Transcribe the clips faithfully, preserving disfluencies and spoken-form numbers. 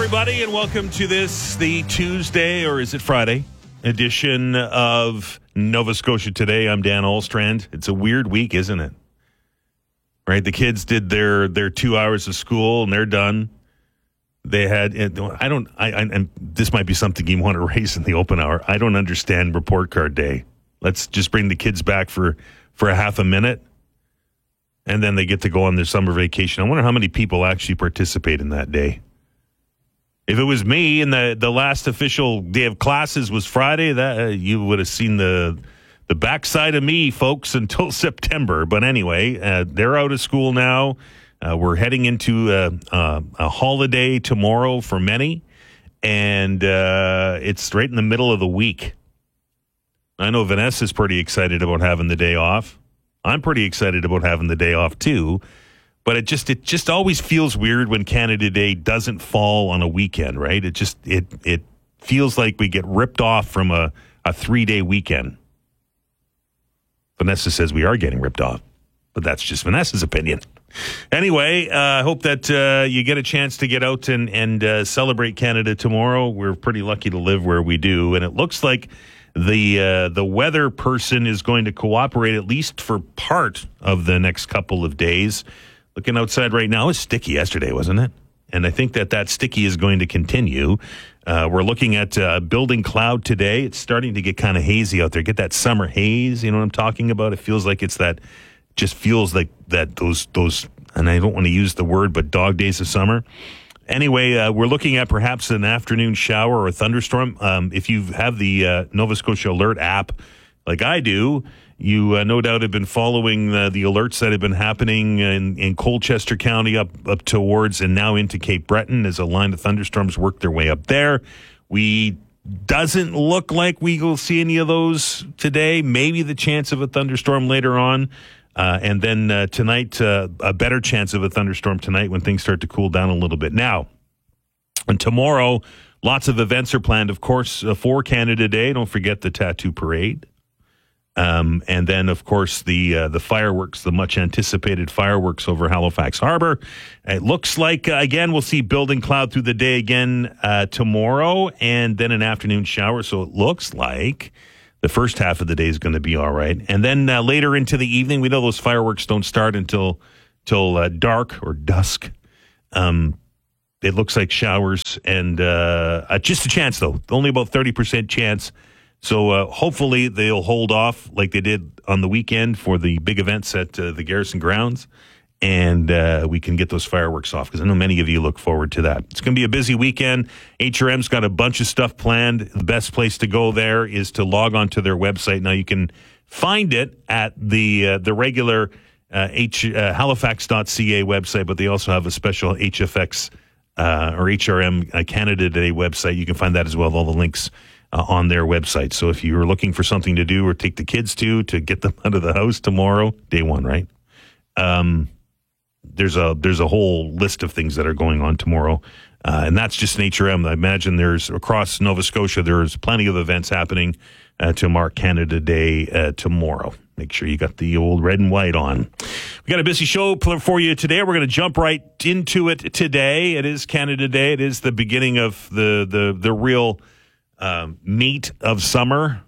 everybody, and welcome to this, the Tuesday, or is it Friday, edition of Nova Scotia Today. I'm Dan Olstrand. It's a weird week, isn't it? Right? The kids did their, their two hours of school, and they're done. They had, I don't, I, I, and this might be something you want to raise in the open hour. I don't understand report card day. Let's just bring the kids back for, for a half a minute, and then they get to go on their summer vacation. I wonder how many people actually participate in that day. If it was me and the, the last official day of classes was Friday, that uh, you would have seen the the backside of me, folks, until September. But anyway, uh, they're out of school now. Uh, we're heading into uh, uh, a holiday tomorrow for many, and uh, it's right in the middle of the week. I know Vanessa's pretty excited about having the day off. I'm pretty excited about having the day off, too. But it just it just always feels weird when Canada Day doesn't fall on a weekend, right? It just it it feels like we get ripped off from a, a three-day weekend. Vanessa says we are getting ripped off, but that's just Vanessa's opinion. Anyway, I uh, hope that uh, you get a chance to get out and, and uh, celebrate Canada tomorrow. We're pretty lucky to live where we do, and it looks like the uh, the weather person is going to cooperate at least for part of the next couple of days. Looking outside right now, it was sticky yesterday, wasn't it? And I think that that sticky is going to continue. Uh, we're looking at uh, building cloud today. It's starting to get kind of hazy out there. Get that summer haze, you know what I'm talking about? It feels like it's that, just feels like that those, those, and I don't want to use the word, but dog days of summer. Anyway, uh, we're looking at perhaps an afternoon shower or a thunderstorm. Um, if you have the uh, Nova Scotia Alert app, like I do, you uh, no doubt have been following uh, the alerts that have been happening in, in Colchester County up, up towards and now into Cape Breton as a line of thunderstorms work their way up there. We doesn't look like we will see any of those today. Maybe the chance of a thunderstorm later on. Uh, and then uh, tonight, uh, a better chance of a thunderstorm tonight when things start to cool down a little bit. Now, and tomorrow, lots of events are planned, of course, uh, for Canada Day. Don't forget the tattoo parade. Um, and then, of course, the uh, the fireworks, the much-anticipated fireworks over Halifax Harbor. It looks like, uh, again, we'll see building cloud through the day again uh, tomorrow, and then an afternoon shower. So it looks like the first half of the day is going to be all right. And then uh, later into the evening, we know those fireworks don't start until, till uh, dark or dusk. Um, it looks like showers, and uh, uh, just a chance, though. Only about thirty percent chance. So uh, hopefully they'll hold off like they did on the weekend for the big events at uh, the Garrison Grounds, and uh, we can get those fireworks off because I know many of you look forward to that. It's going to be a busy weekend. H R M's got a bunch of stuff planned. The best place to go there is to log on to their website. Now you can find it at the uh, the regular uh, H, uh, Halifax dot C A website, but they also have a special H F X uh, or H R M uh, Canada Day website. You can find that as well, all the links Uh, on their website. So if you're looking for something to do or take the kids to, to get them out of the house tomorrow, day one, right? Um, there's a, there's a whole list of things that are going on tomorrow. Uh, and that's just an H R M. I imagine there's across Nova Scotia, there's plenty of events happening uh, to mark Canada Day uh, tomorrow. Make sure you got the old red and white on. We got a busy show for you today. We're going to jump right into it today. It is Canada Day. It is the beginning of the, the, the real Um, meat of summer.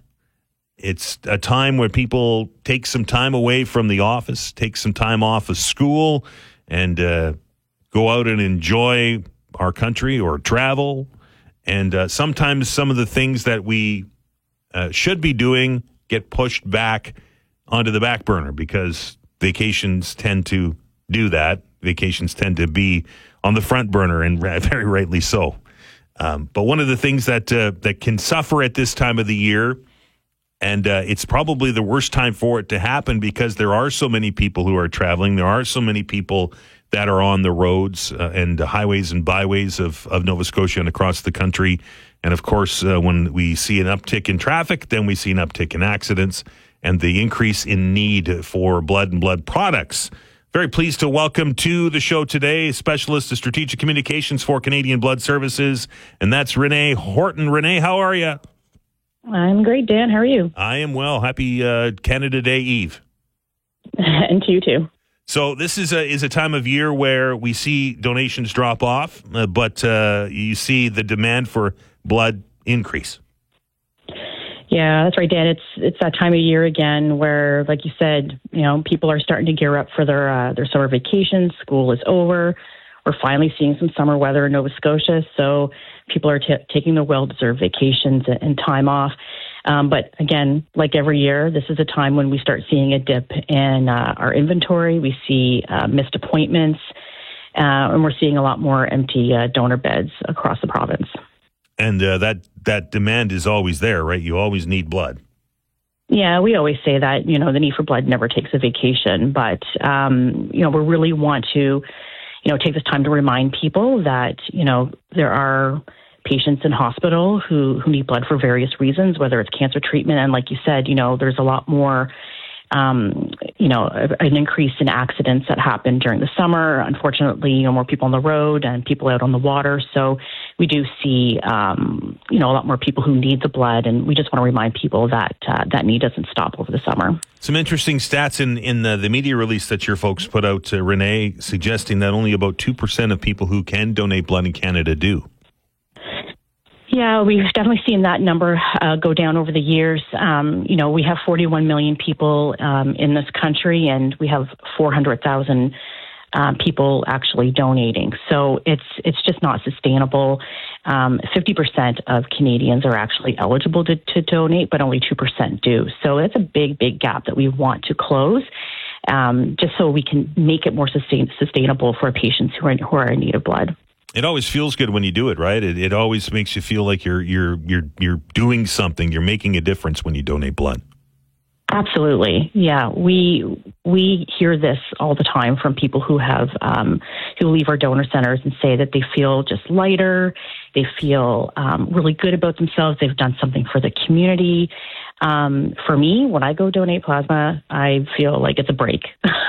It's a time where people take some time away from the office, take some time off of school, and uh, go out and enjoy our country or travel. And uh, sometimes some of the things that we uh, should be doing get pushed back onto the back burner because vacations tend to do that. Vacations tend to be on the front burner, and very rightly so. Um, but one of the things that uh, that can suffer at this time of the year, and uh, it's probably the worst time for it to happen because there are so many people who are traveling. There are so many people that are on the roads uh, and the highways and byways of, of Nova Scotia and across the country. And, of course, uh, when we see an uptick in traffic, then we see an uptick in accidents and the increase in need for blood and blood products. Very pleased to welcome to the show today Specialist of Strategic Communications for Canadian Blood Services, and that's Renee Horton. Renee, how are you? I'm great, Dan. How are you? I am well. Happy uh, Canada Day Eve. And to you, too. So this is a is a time of year where we see donations drop off, uh, but uh, you see the demand for blood increase. Yeah, that's right, Dan. It's it's that time of year again where, like you said, you know, people are starting to gear up for their uh, their summer vacations. School is over. We're finally seeing some summer weather in Nova Scotia, so people are t- taking their well-deserved vacations and time off. Um, but again, like every year, this is a time when we start seeing a dip in uh, our inventory. We see uh, missed appointments, uh, and we're seeing a lot more empty uh, donor beds across the province. And uh, that that demand is always there, right? You always need blood. Yeah, we always say that, you know, the need for blood never takes a vacation. But, um, you know, we really want to, you know, take this time to remind people that, you know, there are patients in hospital who, who need blood for various reasons, whether it's cancer treatment. And like you said, you know, there's a lot more, um, you know, an increase in accidents that happen during the summer. Unfortunately, you know, more people on the road and people out on the water. So we do see, um, you know, a lot more people who need the blood. And we just want to remind people that uh, that need doesn't stop over the summer. Some interesting stats in, in the, the media release that your folks put out, uh, Renee, suggesting that only about two percent of people who can donate blood in Canada do. Yeah, we've definitely seen that number uh, go down over the years. Um, you know, we have forty-one million people um, in this country, and we have four hundred thousand um, people actually donating. So it's it's just not sustainable. Um, fifty percent of Canadians are actually eligible to, to donate, but only two percent do. So it's a big, big gap that we want to close, um, just so we can make it more sustain, sustainable for patients who are who are in need of blood. It always feels good when you do it, right? It, it always makes you feel like you're you're you're you're doing something. You're making a difference when you donate blood. Absolutely, yeah. We we hear this all the time from people who have um, who leave our donor centers and say that they feel just lighter. They feel um, really good about themselves. They've done something for the community. Um, for me, when I go donate plasma, I feel like it's a break.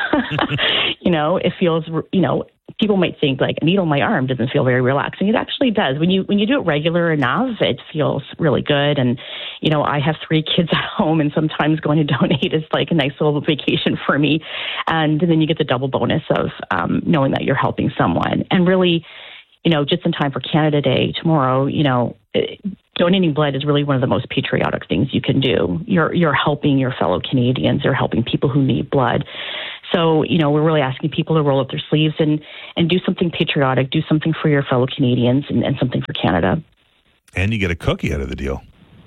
You know, it feels, you know, people might think like a needle in my arm doesn't feel very relaxing. It actually does. When you when you do it regular enough, it feels really good. And, you know, I have three kids at home, and sometimes going to donate is like a nice little vacation for me. And then you get the double bonus of um, knowing that you're helping someone. And really, you know, just in time for Canada Day tomorrow, you know, donating blood is really one of the most patriotic things you can do. You're you're helping your fellow Canadians. You're helping people who need blood. So, you know, we're really asking people to roll up their sleeves and, and do something patriotic, do something for your fellow Canadians and, and something for Canada. And you get a cookie out of the deal.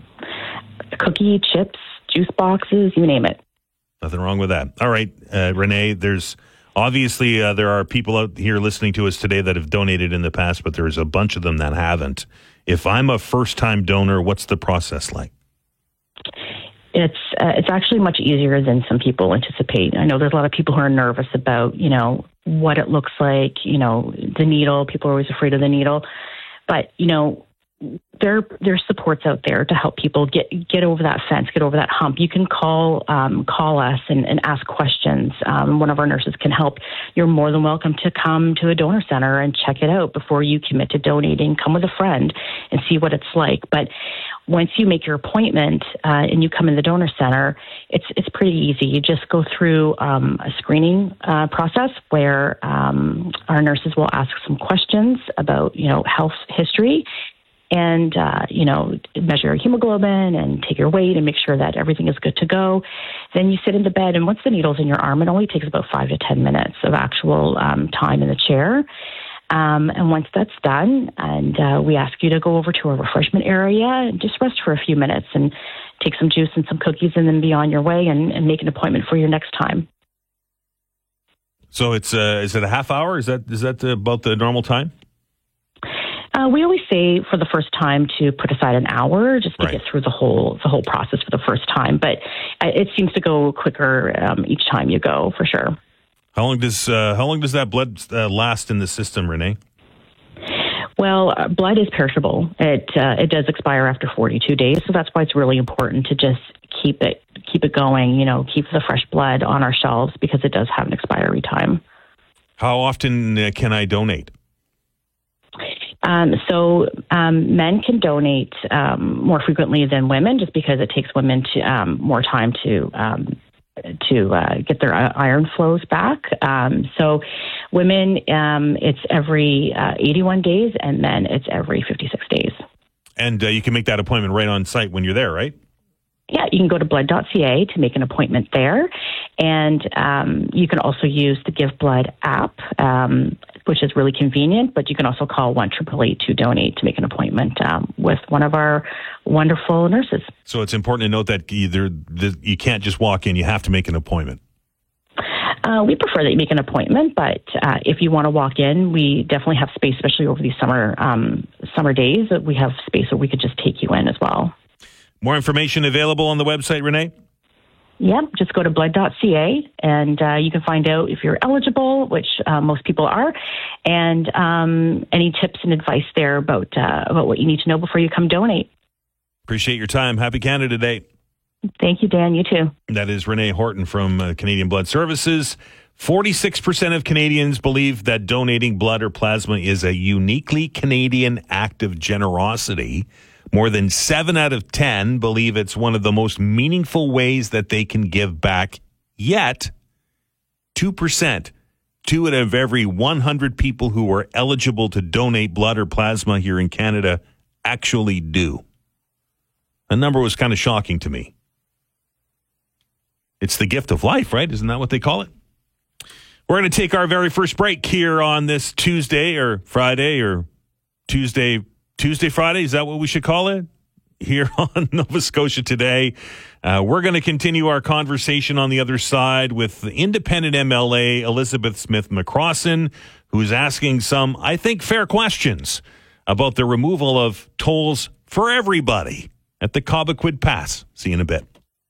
A cookie, chips, juice boxes, you name it. Nothing wrong with that. All right, uh, Renee, there's obviously uh, there are people out here listening to us today that have donated in the past, but there's a bunch of them that haven't. If I'm a first-time donor, what's the process like? It's uh, it's actually much easier than some people anticipate. I know there's a lot of people who are nervous about, you know, what it looks like, you know, the needle. People are always afraid of the needle. But, you know, there there's supports out there to help people get get over that fence, get over that hump. You can call um, call us and, and ask questions. Um, one of our nurses can help. You're more than welcome to come to a donor center and check it out before you commit to donating. Come with a friend and see what it's like. But once you make your appointment uh, and you come in the donor center, it's it's pretty easy. You just go through um, a screening uh, process where um, our nurses will ask some questions about, you know, health history. And, uh, you know, measure your hemoglobin and take your weight and make sure that everything is good to go. Then you sit in the bed, and once the needle's in your arm, it only takes about five to ten minutes of actual um, time in the chair. Um, and once that's done, and uh, we ask you to go over to a refreshment area and just rest for a few minutes and take some juice and some cookies and then be on your way and, and make an appointment for your next time. So it's uh, is it a half hour? Is that is that about the normal time? Uh, we always say for the first time to put aside an hour just to right. get through the whole the whole process for the first time. But it seems to go quicker um, each time you go, for sure. How long does uh, how long does that blood uh, last in the system, Renee? Well, uh, blood is perishable. It uh, it does expire after forty-two days, so that's why it's really important to just keep it keep it going. You know, keep the fresh blood on our shelves because it does have an expiry time. How often uh, can I donate? Um, so um, men can donate um, more frequently than women, just because it takes women to um, more time to um, to uh, get their iron flows back. Um, so women, um, it's every uh, eighty-one days, and then it's every fifty-six days. And uh, you can make that appointment right on site when you're there, right? Yeah, you can go to blood dot c a to make an appointment there. And um, you can also use the Give Blood app, um, which is really convenient, but you can also call one eight eight eight to donate to make an appointment um, with one of our wonderful nurses. So it's important to note that either the, you can't just walk in, you have to make an appointment. Uh, we prefer that you make an appointment, but uh, if you want to walk in, we definitely have space, especially over these summer um, summer days. We have space where we could just take you in as well. More information available on the website, Renee? Yep, just go to blood dot c a and uh, you can find out if you're eligible, which uh, most people are, and um, any tips and advice there about uh, about what you need to know before you come donate. Appreciate your time. Happy Canada Day. Thank you, Dan. You too. That is Renee Horton from uh, Canadian Blood Services. forty-six percent of Canadians believe that donating blood or plasma is a uniquely Canadian act of generosity. More than seven out of ten believe it's one of the most meaningful ways that they can give back. Yet, two percent, two out of every one hundred people who are eligible to donate blood or plasma here in Canada actually do. The number was kind of shocking to me. It's the gift of life, right? Isn't that what they call it? We're going to take our very first break here on this Tuesday or Friday or Tuesday Tuesday, Friday, is that what we should call it? Here on Nova Scotia Today. Uh, we're going to continue our conversation on the other side with the independent M L A, Elizabeth Smith McCrossan, who's asking some, I think, fair questions about the removal of tolls for everybody at the Cobequid Pass. See you in a bit.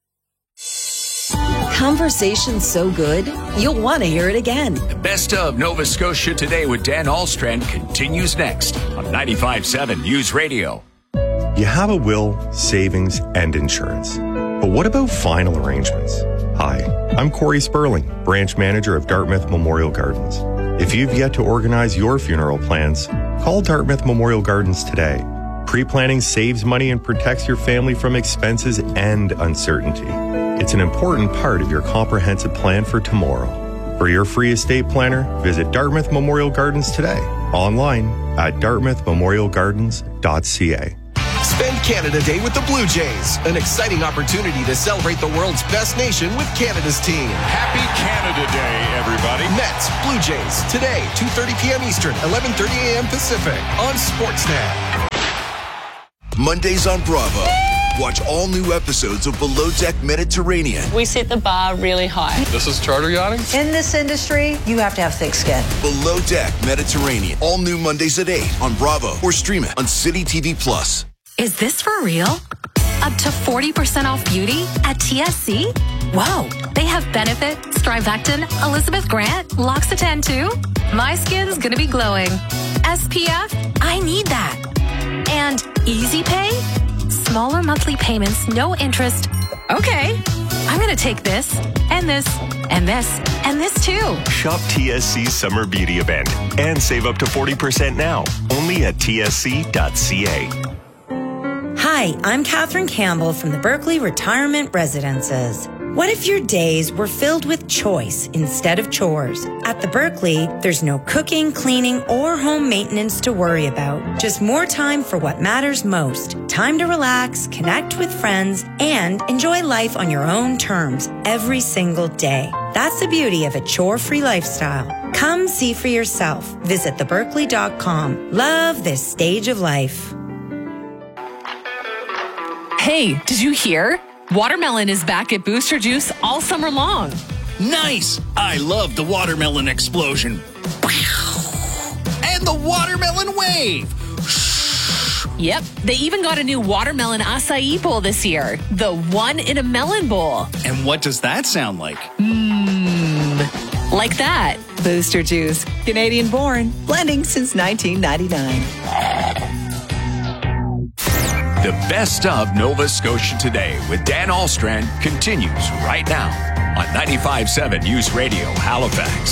Conversation so good, you'll want to hear it again. The best of Nova Scotia Today with Dan Ahlstrand continues next on ninety-five point seven News Radio. You have a will, savings, and insurance. But what about final arrangements? Hi, I'm Corey Sperling, branch manager of Dartmouth Memorial Gardens. If you've yet to organize your funeral plans, call Dartmouth Memorial Gardens today. Pre-planning saves money and protects your family from expenses and uncertainty. It's an important part of your comprehensive plan for tomorrow. For your free estate planner, visit Dartmouth Memorial Gardens today. Online at dartmouth memorial gardens dot c a. Spend Canada Day with the Blue Jays, an exciting opportunity to celebrate the world's best nation with Canada's team. Happy Canada Day, everybody. Mets, Blue Jays, today, two thirty p.m. Eastern, eleven thirty a.m. Pacific, on Sportsnet. Mondays on Bravo. Watch all new episodes of Below Deck Mediterranean. We set the bar really high. This is charter yachting. In this industry, you have to have thick skin. Below Deck Mediterranean. All new Mondays at eight on Bravo or stream it on City T V Plus. Is this for real? Up to forty percent off beauty at T S C? Whoa, they have Benefit, Strivectin, Elizabeth Grant, L'Occitane too? My skin's gonna be glowing. S P F? I need that. And Easy Pay? Smaller monthly payments, no interest. Okay, I'm gonna take this, and this, and this, and this too. Shop T S C's Summer Beauty Event and save up to forty percent now, only at T S C dot C A. Hi, I'm Catherine Campbell from the Berkeley Retirement Residences. What if your days were filled with choice instead of chores? At the Berkeley, there's no cooking, cleaning, or home maintenance to worry about. Just more time for what matters most. Time to relax, connect with friends, and enjoy life on your own terms every single day. That's the beauty of a chore-free lifestyle. Come see for yourself. Visit the berkeley dot com. Love this stage of life. Hey, did you hear? Watermelon is back at Booster Juice all summer long. Nice! I love the watermelon explosion. And the watermelon wave. Yep, they even got a new watermelon acai bowl this year. The one in a melon bowl. And what does that sound like? Mmm, like that. Booster Juice, Canadian born, blending since nineteen ninety-nine. The best of Nova Scotia Today with Dan Ahlstrand continues right now on ninety-five point seven News Radio Halifax.